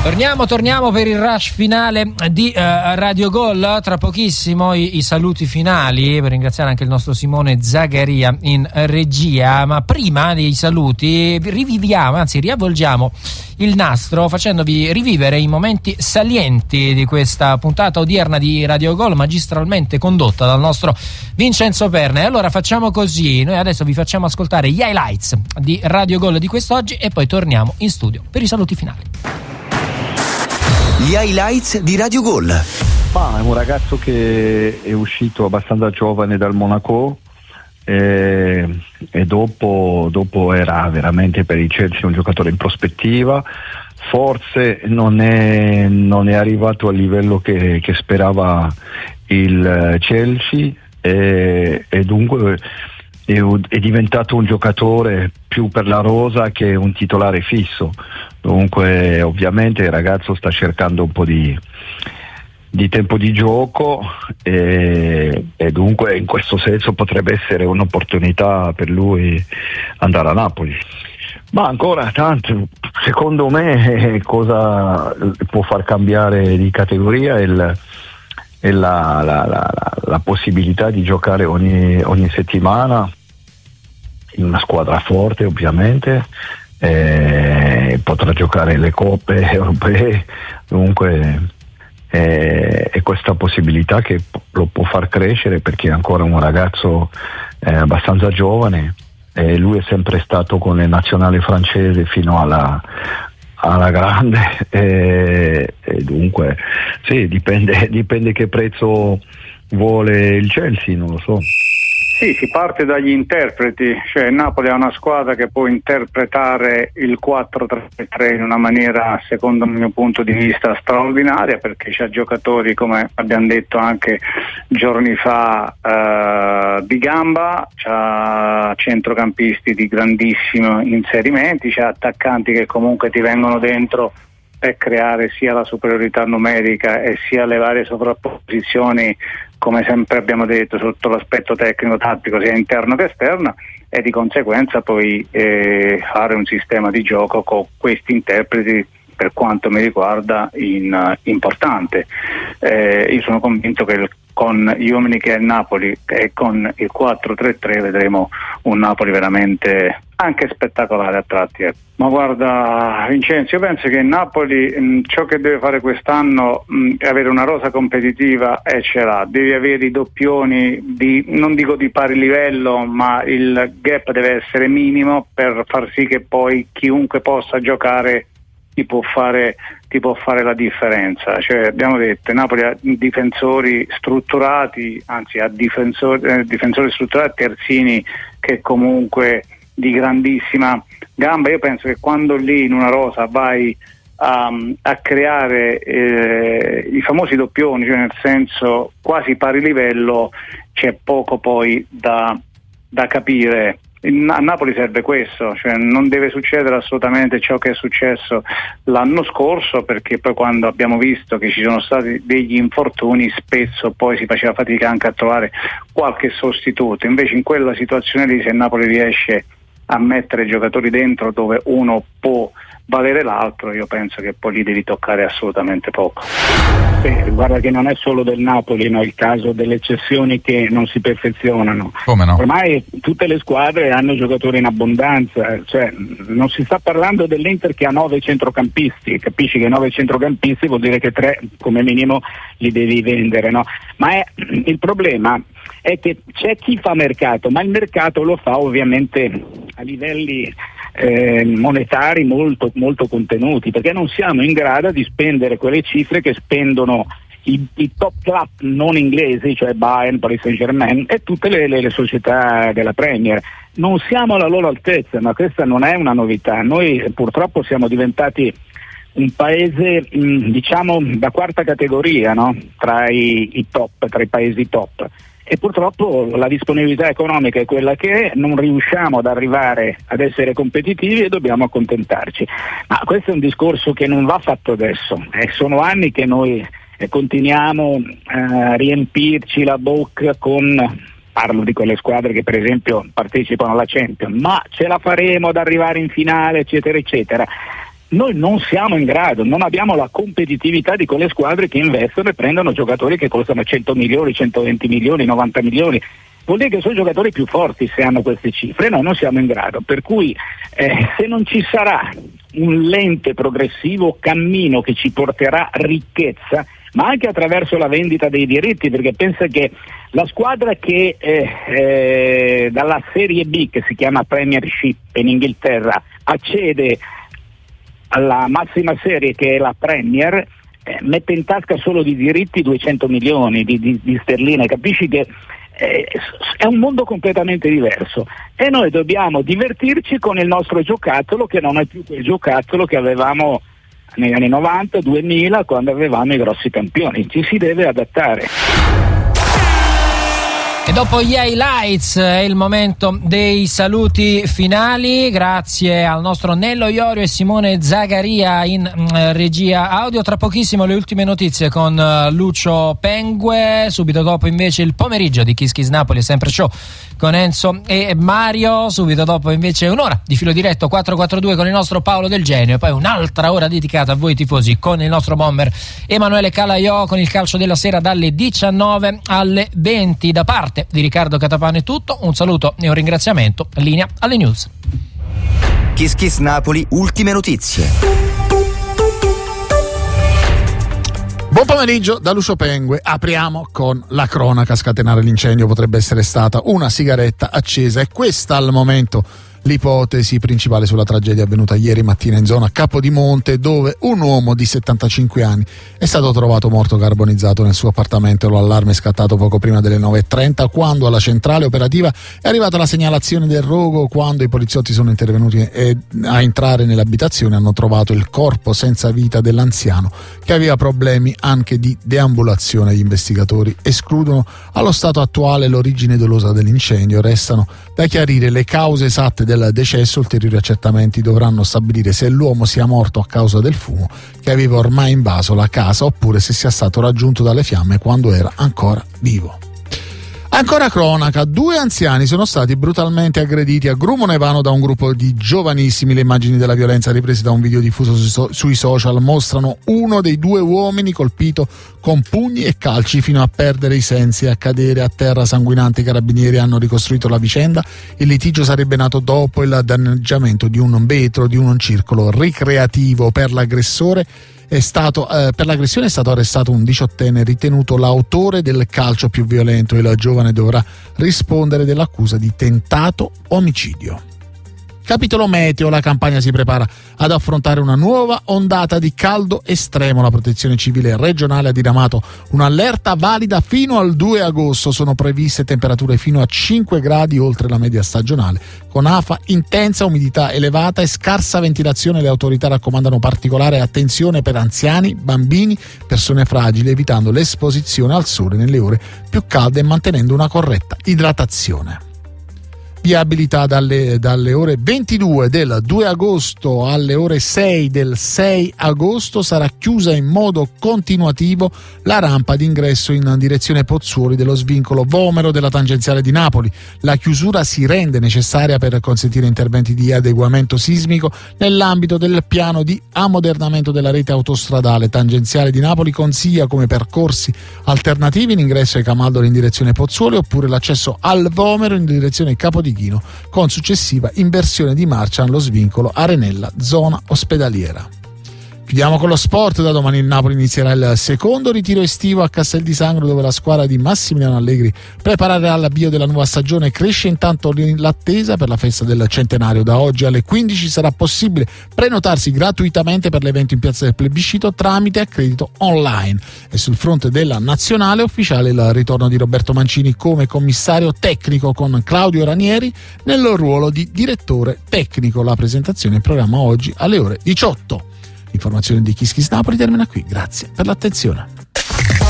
Torniamo per il rush finale di Radio Gol. Tra pochissimo i saluti finali, per ringraziare anche il nostro Simone Zagaria in regia, ma prima dei saluti riavvolgiamo il nastro facendovi rivivere i momenti salienti di questa puntata odierna di Radio Gol, magistralmente condotta dal nostro Vincenzo Perna. E allora facciamo così: noi adesso vi facciamo ascoltare gli highlights di Radio Gol di quest'oggi e poi torniamo in studio per i saluti finali. Gli highlights di Radio Gol. È un ragazzo che è uscito abbastanza giovane dal Monaco e dopo era veramente per il Chelsea un giocatore in prospettiva. Forse non è arrivato al livello che sperava il Chelsea e dunque è diventato un giocatore più per la rosa che un titolare fisso. Dunque ovviamente il ragazzo sta cercando un po' di tempo di gioco e dunque in questo senso potrebbe essere un'opportunità per lui andare a Napoli. Ma ancora tanto, secondo me cosa può far cambiare di categoria è la possibilità di giocare ogni settimana in una squadra forte, ovviamente. Potrà giocare le coppe europee, dunque è questa possibilità che lo può far crescere, perché è ancora un ragazzo abbastanza giovane e lui è sempre stato con le nazionali francesi fino alla grande e dunque sì, dipende che prezzo vuole il Chelsea, non lo so. Sì, si parte dagli interpreti, cioè Napoli è una squadra che può interpretare il 4-3-3 in una maniera, secondo il mio punto di vista, straordinaria, perché c'ha giocatori, come abbiamo detto anche giorni fa, di gamba, c'ha centrocampisti di grandissimi inserimenti, c'ha attaccanti che comunque ti vengono dentro per creare sia la superiorità numerica e sia le varie sovrapposizioni, come sempre abbiamo detto, sotto l'aspetto tecnico-tattico sia interno che esterno, e di conseguenza poi fare un sistema di gioco con questi interpreti, per quanto mi riguarda, importante. Io sono convinto che con gli uomini che è il Napoli e con il 4-3-3 vedremo un Napoli veramente anche spettacolare a tratti. Ma guarda Vincenzo, io penso che il Napoli ciò che deve fare quest'anno è avere una rosa competitiva, e ce l'ha. Devi avere i doppioni non dico di pari livello, ma il gap deve essere minimo per far sì che poi chiunque possa giocare ti può fare la differenza. Cioè, abbiamo detto, Napoli ha difensori strutturati, anzi ha difensori strutturati, terzini che comunque di grandissima gamba. Io penso che quando lì in una rosa vai a creare i famosi doppioni, cioè nel senso quasi pari livello, c'è poco poi da capire. A Napoli serve questo, cioè non deve succedere assolutamente ciò che è successo l'anno scorso, perché poi quando abbiamo visto che ci sono stati degli infortuni spesso poi si faceva fatica anche a trovare qualche sostituto. Invece in quella situazione lì, se Napoli riesce a mettere giocatori dentro dove uno può valere l'altro, io penso che poi lì devi toccare assolutamente poco. Guarda che non è solo del Napoli, no? Il caso delle cessioni che non si perfezionano. Come no? Ormai tutte le squadre hanno giocatori in abbondanza, cioè non si sta parlando dell'Inter che ha 9 centrocampisti, capisci che 9 centrocampisti vuol dire che 3 come minimo li devi vendere, no? Ma il problema è che c'è chi fa mercato, ma il mercato lo fa ovviamente a livelli monetari molto, molto contenuti, perché non siamo in grado di spendere quelle cifre che spendono i top club non inglesi, cioè Bayern, Paris Saint-Germain e tutte le società della Premier. Non siamo alla loro altezza, ma questa non è una novità. Noi purtroppo siamo diventati un paese diciamo da quarta categoria, no? Tra i paesi top. E purtroppo la disponibilità economica è quella che è, non riusciamo ad arrivare ad essere competitivi e dobbiamo accontentarci. Ma questo è un discorso che non va fatto adesso, sono anni che noi continuiamo a riempirci la bocca parlo di quelle squadre che per esempio partecipano alla Champions, ma ce la faremo ad arrivare in finale, eccetera eccetera. noi non siamo in grado, non abbiamo la competitività di quelle squadre che investono e prendono giocatori che costano 100 milioni, 120 milioni, 90 milioni. Vuol dire che sono giocatori più forti se hanno queste cifre, noi non siamo in grado, per cui se non ci sarà un lento e progressivo cammino che ci porterà ricchezza, ma anche attraverso la vendita dei diritti, perché pensa che la squadra che dalla Serie B, che si chiama Premiership in Inghilterra, accede alla massima serie che è la Premier, mette in tasca solo di diritti 200 milioni di sterline, capisci che è un mondo completamente diverso e noi dobbiamo divertirci con il nostro giocattolo, che non è più quel giocattolo che avevamo negli anni 90, 2000, quando avevamo i grossi campioni. Ci si deve adattare. E dopo gli highlights è il momento dei saluti finali, grazie al nostro Nello Iorio e Simone Zagaria in regia audio. Tra pochissimo le ultime notizie con Lucio Pengue, subito dopo invece il pomeriggio di Kiss Kiss Napoli, sempre show con Enzo e Mario, subito dopo invece un'ora di filo diretto 442 con il nostro Paolo Del Genio e poi un'altra ora dedicata a voi tifosi con il nostro bomber Emanuele Calaiò, con il calcio della sera dalle 19 alle 20. Da parte di Riccardo Catapano è tutto, un saluto e un ringraziamento, linea alle news. Kiss Kiss Napoli, ultime notizie. Buon pomeriggio da Lucio Pengue. Apriamo con la cronaca. A scatenare l'incendio potrebbe essere stata una sigaretta accesa, e questa al momento l'ipotesi principale sulla tragedia avvenuta ieri mattina in zona Capodimonte, dove un uomo di 75 anni è stato trovato morto carbonizzato nel suo appartamento. L'allarme è scattato poco prima delle 9:30, quando alla centrale operativa è arrivata la segnalazione del rogo. Quando i poliziotti sono intervenuti a entrare nell'abitazione, hanno trovato il corpo senza vita dell'anziano, che aveva problemi anche di deambulazione. Gli investigatori escludono allo stato attuale l'origine dolosa dell'incendio. Restano da chiarire le cause esatte del decesso. Ulteriori accertamenti dovranno stabilire se l'uomo sia morto a causa del fumo che aveva ormai invaso la casa, oppure se sia stato raggiunto dalle fiamme quando era ancora vivo. Ancora cronaca, 2 anziani sono stati brutalmente aggrediti a Grumo Nevano da un gruppo di giovanissimi. Le immagini della violenza riprese da un video diffuso sui social mostrano uno dei 2 uomini colpito con pugni e calci fino a perdere i sensi e a cadere a terra sanguinante. I carabinieri hanno ricostruito la vicenda. Il litigio sarebbe nato dopo il danneggiamento di un vetro di un circolo ricreativo. Per l'aggressione è stato arrestato un 18enne ritenuto l'autore del calcio più violento. Il giovane dovrà rispondere dell'accusa di tentato omicidio. Capitolo meteo, la Campania si prepara ad affrontare una nuova ondata di caldo estremo. La Protezione Civile regionale ha diramato un'allerta valida fino al 2 agosto. Sono previste temperature fino a 5 gradi oltre la media stagionale, con afa intensa, umidità elevata e scarsa ventilazione. Le autorità raccomandano particolare attenzione per anziani, bambini, persone fragili, evitando l'esposizione al sole nelle ore più calde e mantenendo una corretta idratazione. Viabilità dalle ore 22 del 2 agosto alle ore 6 del 6 agosto sarà chiusa in modo continuativo la rampa d'ingresso in direzione Pozzuoli dello svincolo Vomero della tangenziale di Napoli. La chiusura si rende necessaria per consentire interventi di adeguamento sismico nell'ambito del piano di ammodernamento della rete autostradale. Tangenziale di Napoli consiglia come percorsi alternativi l'ingresso ai Camaldoli in direzione Pozzuoli, oppure l'accesso al Vomero in direzione Capodichino, con successiva inversione di marcia allo svincolo Arenella, zona ospedaliera. Chiudiamo con lo sport. Da domani il Napoli inizierà il secondo ritiro estivo a Castel di Sangro, dove la squadra di Massimiliano Allegri preparerà l'avvio della nuova stagione. Cresce intanto l'attesa per la festa del centenario. Da oggi alle 15 sarà possibile prenotarsi gratuitamente per l'evento in piazza del Plebiscito tramite accredito online. E sul fronte della nazionale ufficiale il ritorno di Roberto Mancini come commissario tecnico, con Claudio Ranieri nel ruolo di direttore tecnico. La presentazione in programma oggi alle ore 18. L'informazione di Kiss Kiss Napoli termina qui, grazie per l'attenzione.